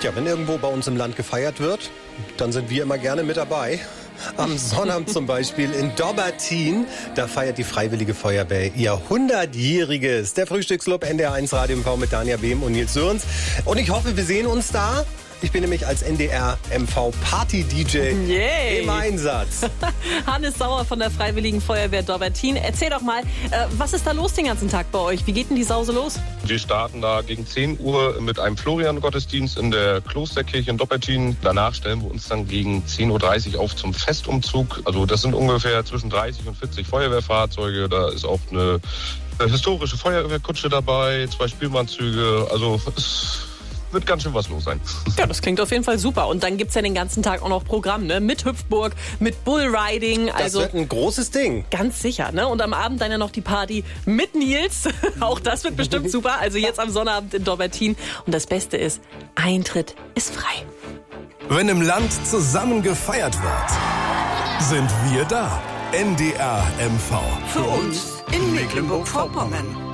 Ja, wenn irgendwo bei uns im Land gefeiert wird, dann sind wir immer gerne mit dabei. Am Sonnabend zum Beispiel in Dobbertin, da feiert die Freiwillige Feuerwehr ihr 100-jähriges. Der Frühstücksclub NDR1 Radio MV mit Danja Behm und Nils Sörens. Und ich hoffe, wir sehen uns da. Ich bin nämlich als NDR MV Party-DJ im Einsatz. Hannes Sauer von der Freiwilligen Feuerwehr Dobbertin. Erzähl doch mal, was ist da los den ganzen Tag bei euch? Wie geht denn die Sause los? Wir starten da gegen 10 Uhr mit einem Florian-Gottesdienst in der Klosterkirche in Dobbertin. Danach stellen wir uns dann gegen 10.30 Uhr auf zum Festumzug. Also das sind ungefähr zwischen 30 und 40 Feuerwehrfahrzeuge. Da ist auch eine historische Feuerwehrkutsche dabei, 2 Spielmannzüge. Also es wird ganz schön was los sein. Ja, das klingt auf jeden Fall super. Und dann gibt's ja den ganzen Tag auch noch Programm, ne? Mit Hüpfburg, mit Bullriding. Das wird ein großes Ding. Ganz sicher, ne? Und am Abend dann ja noch die Party mit Nils. Auch das wird bestimmt super. Also jetzt am Sonnabend in Dobbertin. Und das Beste ist, Eintritt ist frei. Wenn im Land zusammen gefeiert wird, sind wir da. NDR MV. Für uns in Mecklenburg-Vorpommern.